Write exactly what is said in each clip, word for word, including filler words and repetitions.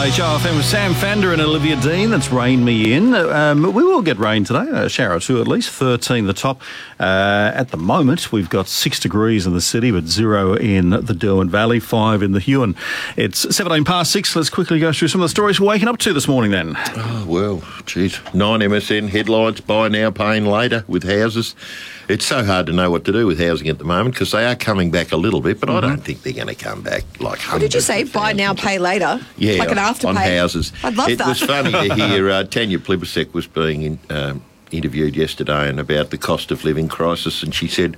H R F M with Sam Fender and Olivia Dean. That's Rain Me In. Um, we will get rain today, a shower or two at least, thirteen the top. Uh, at the moment, we've got six degrees in the city, but zero in the Derwent Valley, five in the Huon. It's seventeen past six. Let's quickly go through some of the stories we're waking up to this morning then. Oh, well, geez. Nine M S N headlines, buy now, paying later with houses. It's so hard to know what to do with housing at the moment because they are coming back a little bit, but mm-hmm. I don't think they're going to come back like hundreds. What did you say? Buy now, pay later? Yeah, like an afterpay on houses. I'd love it that. It was funny to hear uh, Tanya Plibersek was being in, um, interviewed yesterday and about the cost of living crisis, and she said,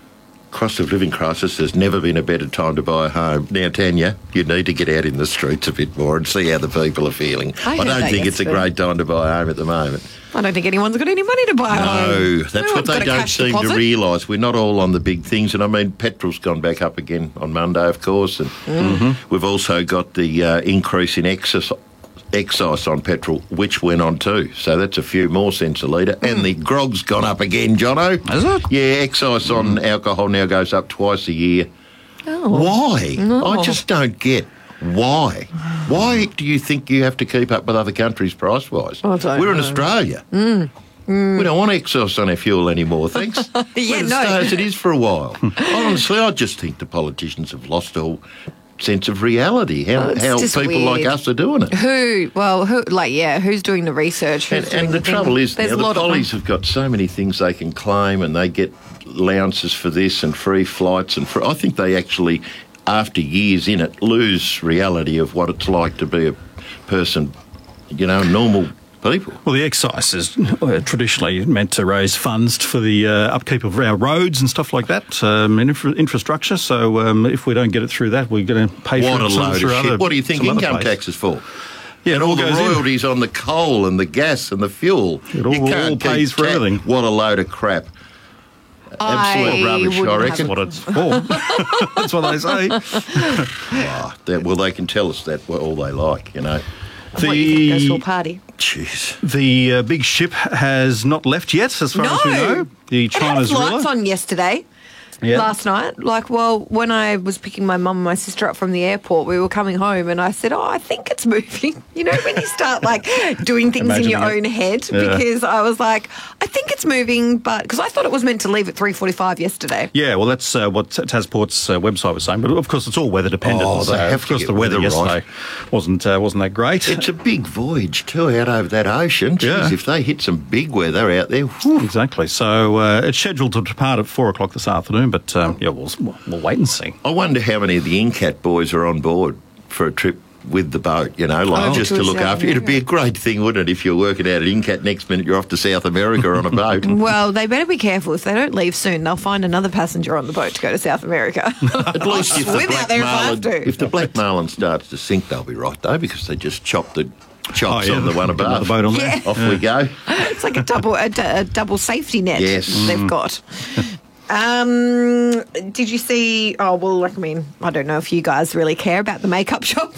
cost of living crisis, there's never been a better time to buy a home. Now, Tanya, you need to get out in the streets a bit more and see how the people are feeling. I, I don't think it's a great time to buy a home at the moment. I don't think anyone's got any money to buy a home. No, that's Everyone's what they don't seem deposit. to realise. We're not all on the big things. And I mean, petrol's gone back up again on Monday, of course. And mm-hmm. we've also got the uh, increase in excess, excise on petrol, which went on too. So that's a few more cents a litre. Mm. And the grog's gone up again, Jono. Has it? Yeah, excise mm. on alcohol now goes up twice a year. Oh. Why? No. I just don't get why. Why do you think you have to keep up with other countries price-wise? I don't We're in know. Australia. Mm. Mm. We don't want excise on our fuel anymore, thanks. yeah, We're no. stay as it is for a while. Honestly, I just think the politicians have lost all sense of reality, how, Oh, it's how just people weird. like us are doing it. Who? Well, who? Like, yeah, who's doing the research? Who's And, doing and the thing? trouble is, There's now, a the lot of pollies them. have got so many things they can claim, and they get allowances for this and free flights. And for, I think they actually, after years in it, lose reality of what it's like to be a person, you know, normal people. Well, the excise is uh, traditionally meant to raise funds for the uh, upkeep of our roads and stuff like that, um, and infra- infrastructure. So um, if we don't get it through that, we're going to pay What for a it some load of through shit. other, What do you think some other income place. tax is for? Yeah, and it all all the goes in. royalties on the coal and the gas and the fuel. It all- You can't all pays keep for ca- everything. What a load of crap. Absolute I rubbish, I wouldn't have reckon. it. What it's for. That's what they say. Oh, that, well, they can tell us that all they like, you know. What, you think goes to a The, party? Jeez. the uh, big ship has not left yet, as far as we No. know. The It had China's flights Rilla. on yesterday. Yeah. Last night, like, well, when I was picking my mum and my sister up from the airport, we were coming home and I said, oh, I think it's moving. You know, when you start, like, doing things in your Imagining own head, Yeah. because I was like, I think it's moving, but, because I thought it was meant to leave at three forty-five yesterday. Yeah, well, that's uh, what T- Tasport's uh, website was saying. But of course, it's all weather dependent. Oh, they so have of to course, get the weather, weather right. yesterday wasn't uh, wasn't that great. It's a big voyage, too, out over that ocean. Jeez, Yeah. if they hit some big weather out there, whew. Exactly. So uh, it's scheduled to depart at four o'clock this afternoon. But um, yeah, we'll, we'll wait and see. I wonder how many of the Incat boys are on board for a trip with the boat, you know, like Oh, just to to look South after you. It'd be a great thing, wouldn't it, if you're working out at Incat, next minute you're off to South America on a boat. Well, they better be careful. If they don't leave soon, they'll find another passenger on the boat to go to South America. At least if the, swim out black there if I have marlin, to. if the black marlin starts to sink, they'll be right, though, because they just chop the chops Oh, yeah, on the one get another above. boat on there. Yeah. Off we go. It's like a double a, d- a double safety net Yes. they've got. Um, did you see? Oh well, like, I mean, I don't know if you guys really care about the makeup shop,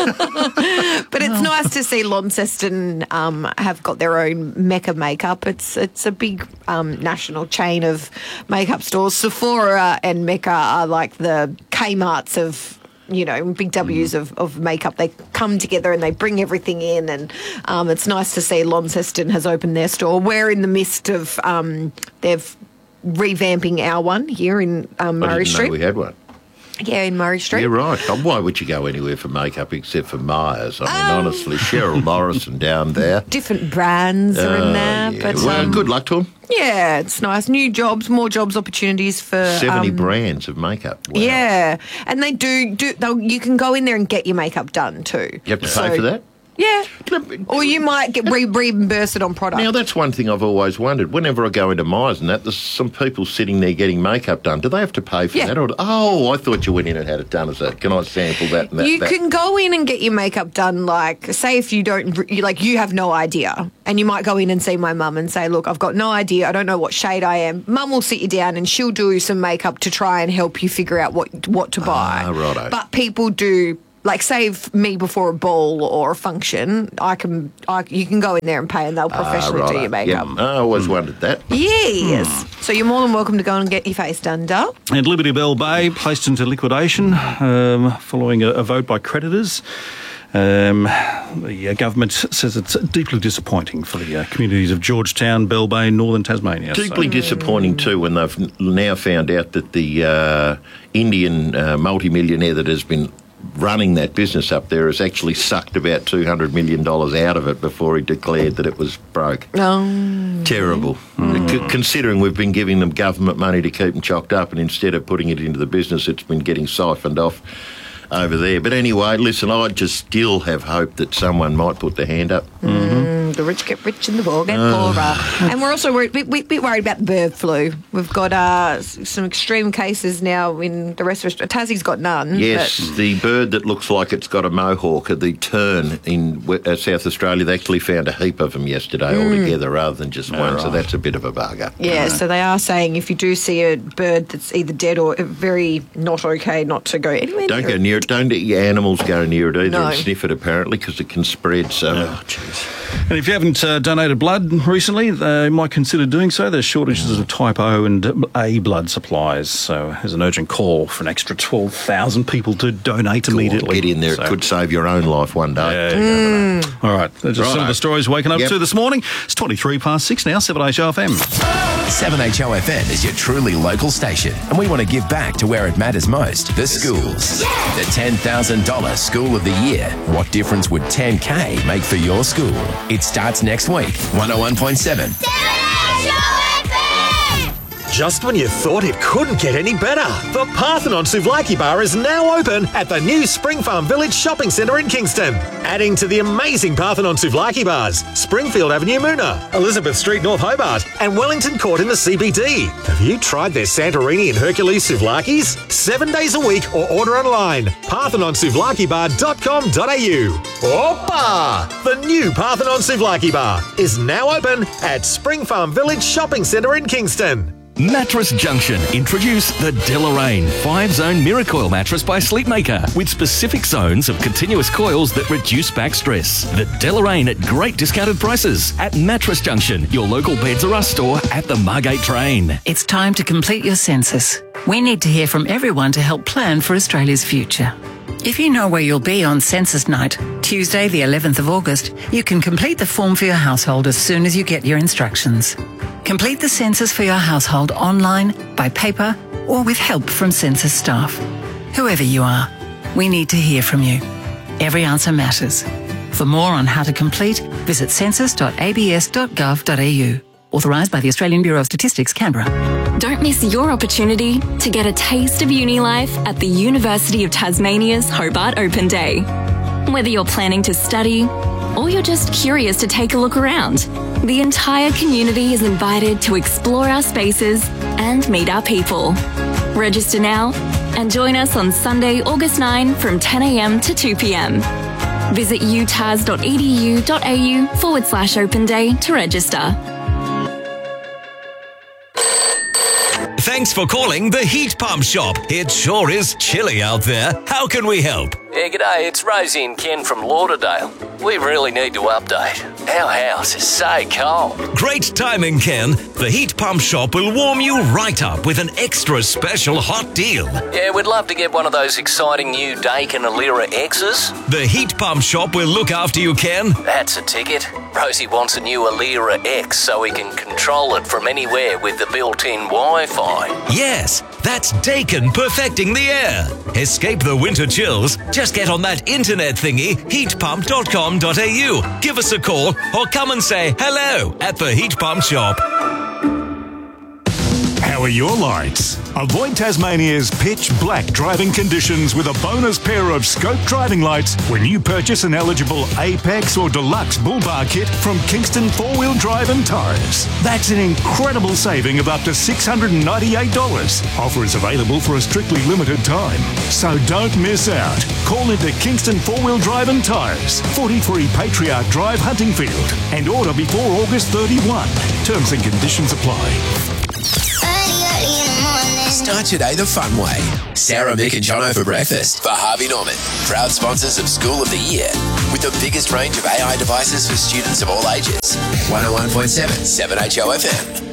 but it's nice to see Launceston um, have got their own Mecca makeup. It's it's a big um, national chain of makeup stores. Sephora and Mecca are like the Kmarts of, you know, big W's Mm. of, of makeup. They come together and they bring everything in, and um, it's nice to see Launceston has opened their store. We're in the midst of um, they've revamping our one here in um, I Murray didn't know Street. we had one. Yeah, in Murray Street. You're right. Oh, why would you go anywhere for makeup except for Myers? I mean, Um, honestly, Cheryl Morrison down there. Different brands are Oh, in there, yeah. but well, um, good luck to them. yeah, it's nice. New jobs, more jobs opportunities for Seventy um, brands of makeup. Wow. Yeah, and they do do. they'll- You can go in there and get your makeup done too. You have to So- pay for that. Yeah, or you might get re- reimbursed it on product. Now, that's one thing I've always wondered. Whenever I go into Myers and that, there's some people sitting there getting makeup done. Do they have to pay for Yeah. that? Or, oh, I thought you went in and had it done as a, can I sample that and that? You that? can go in and get your makeup done, like, say if you don't, you, like, you have no idea. And you might go in and see my mum and say, look, I've got no idea. I don't know what shade I am. Mum will sit you down and she'll do some makeup to try and help you figure out what what to buy. Ah, righto. But people do, like, say if me before a ball or a function, I can, I, you can go in there and pay and they'll professionally Ah, do righto. your makeup. Yeah, I always wondered that. Yes. So you're more than welcome to go and get your face done, Dale. And Liberty Bell Bay placed into liquidation um, following a, a vote by creditors. Um, the uh, government says it's deeply disappointing for the uh, communities of Georgetown, Bell Bay, northern Tasmania. Deeply so. disappointing too when they've now found out that the uh, Indian uh, multimillionaire that has been running that business up there has actually sucked about two hundred million dollars out of it before he declared that it was broke. Oh. Terrible. Mm. C- considering we've been giving them government money to keep them chocked up, and instead of putting it into the business, it's been getting siphoned off over there. But anyway, listen, I just still have hope that someone might put their hand up. Mm, the rich get rich and the poor get Uh. poorer. And we're also worried, bit, bit, bit worried about the bird flu. We've got uh, some extreme cases now in the rest of Australia. Tassie's got none. Yes, but the bird that looks like it's got a mohawk, the tern in uh, South Australia, they actually found a heap of them yesterday Mm. altogether rather than just Oh, one, right. so that's a bit of a bugger. Yeah, so they are saying if you do see a bird that's either dead or very not okay, not to go anywhere Don't near go it. near it. Don't let your animals go near it either No. and sniff it, apparently, because it can spread. So, Oh, jeez. And if you haven't uh, donated blood recently, uh, you might consider doing so. There's shortages of type O and A blood supplies. So there's an urgent call for an extra twelve thousand people to donate immediately. get in there. So, It could save your own life one day. yeah, you never know. All right. That's just some of Righto. the stories waking up Yep. to this morning. It's twenty-three past six now, seven H O F M. seven H O F M is your truly local station, and we want to give back to where it matters most, the schools. The ten thousand dollars School of the Year. What difference would ten K make for your school? It starts next week. one oh one point seven. Just when you thought it couldn't get any better, the Parthenon Souvlaki Bar is now open at the new Spring Farm Village Shopping Centre in Kingston. Adding to the amazing Parthenon Souvlaki Bars, Springfield Avenue Moona, Elizabeth Street North Hobart, and Wellington Court in the C B D. Have you tried their Santorini and Hercules Souvlakis? Seven days a week or order online. parthenon souvlaki bar dot com dot a u. Opa! The new Parthenon Souvlaki Bar is now open at Spring Farm Village Shopping Centre in Kingston. Mattress Junction introduce the Deloraine five-zone Miracoil mattress by Sleepmaker with specific zones of continuous coils that reduce back stress. The Deloraine at great discounted prices at Mattress Junction, your local Beds R Us store at the Margate train. It's time to complete your census. We need to hear from everyone to help plan for Australia's future. If you know where you'll be on Census Night, Tuesday the eleventh of August, you can complete the form for your household as soon as you get your instructions. Complete the census for your household online, by paper, or with help from census staff. Whoever you are, we need to hear from you. Every answer matters. For more on how to complete, visit census dot a b s dot gov dot a u. Authorised by the Australian Bureau of Statistics, Canberra. Don't miss your opportunity to get a taste of uni life at the University of Tasmania's Hobart Open Day. Whether you're planning to study or you're just curious to take a look around, the entire community is invited to explore our spaces and meet our people. Register now and join us on Sunday, August ninth from ten a m to two p m. Visit utas dot e d u dot a u forward slash open day to register. Thanks for calling the Heat Pump Shop. It sure is chilly out there. How can we help? Yeah, g'day, it's Rosie and Ken from Lauderdale. We really need to update. Our house is so cold. Great timing, Ken. The Heat Pump Shop will warm you right up with an extra special hot deal. Yeah, we'd love to get one of those exciting new Daikin Alira X's. The Heat Pump Shop will look after you, Ken. That's a ticket. Rosie wants a new Alira X so we can control it from anywhere with the built-in Wi-Fi. Yes, that's Daikin perfecting the air. Escape the winter chills. Just get on that internet thingy, heat pump dot com dot a u. Give us a call or come and say hello at the Heat Pump Shop. How are your lights? Avoid Tasmania's pitch black driving conditions with a bonus pair of scope driving lights when you purchase an eligible Apex or Deluxe Bull Bar kit from Kingston four-wheel drive and tyres. That's an incredible saving of up to six hundred ninety-eight dollars. Offer is available for a strictly limited time. So don't miss out. Call into Kingston four-wheel drive and tyres, forty-three Patriarch Drive, Huntingfield, and order before August thirty-first. Terms and conditions apply. Start your day the fun way. Sarah, Mick and Jono for breakfast for Harvey Norman. Proud sponsors of School of the Year with the biggest range of A I devices for students of all ages. one oh one point seven, seven H O F M.